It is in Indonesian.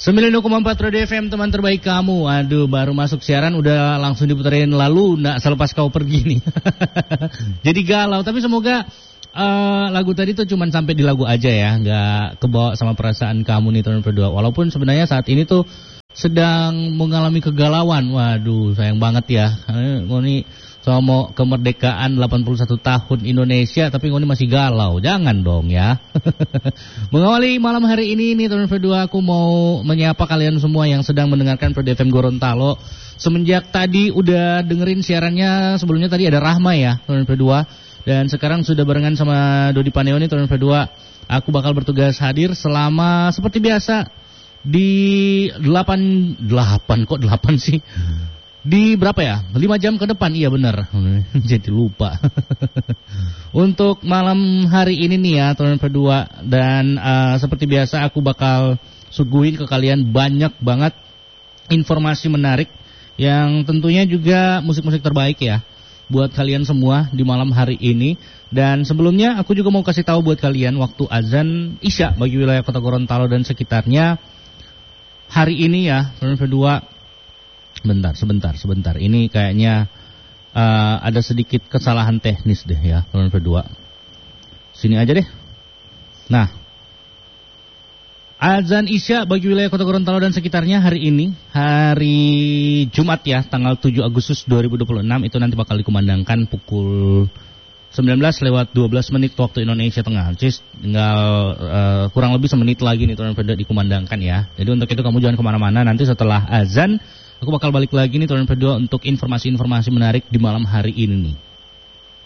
92,4 Radio FM, teman terbaik kamu. Aduh, baru masuk siaran udah langsung diputerin lalu nak selepas kau pergi nih. Jadi galau, tapi semoga lagu tadi tuh cuman sampai di lagu aja ya, nggak kebawa sama perasaan kamu nih teman berdua. Walaupun sebenarnya saat ini tuh sedang mengalami kegalauan. Waduh, sayang banget ya. Ngoni sama kemerdekaan 81 tahun Indonesia, tapi Ngoni masih galau. Jangan dong ya. Mengawali malam hari ini nih teman berdua, aku mau menyapa kalian semua yang sedang mendengarkan Pro FM Gorontalo. Semenjak tadi udah dengerin siarannya, sebelumnya tadi ada Rahma ya teman berdua. Dan sekarang sudah barengan sama Dodi Paneo nih teman berdua. Aku bakal bertugas hadir selama seperti biasa di 8 sih? Di berapa ya? 5 jam ke depan, iya benar. Jadi lupa. Untuk malam hari ini nih ya teman berdua. Dan seperti biasa aku bakal suguhin ke kalian banyak banget informasi menarik. Yang tentunya juga musik-musik terbaik ya buat kalian semua di malam hari ini. Dan sebelumnya aku juga mau kasih tahu buat kalian waktu azan Isya bagi wilayah Kota Gorontalo dan sekitarnya hari ini ya teman berdua. Sebentar. Ini kayaknya ada sedikit kesalahan teknis deh ya teman berdua. Sini aja deh. Nah, azan Isya bagi wilayah Kota Gorontalo dan sekitarnya hari ini, hari Jumat ya, tanggal 7 Agustus 2026 itu nanti bakal dikumandangkan pukul 19:12 waktu Indonesia Tengah. Jadi tinggal kurang lebih semenit lagi nih teman berdua dikumandangkan ya. Jadi untuk itu kamu jangan kemana-mana, nanti setelah azan aku bakal balik lagi nih teman berdua untuk informasi-informasi menarik di malam hari ini nih.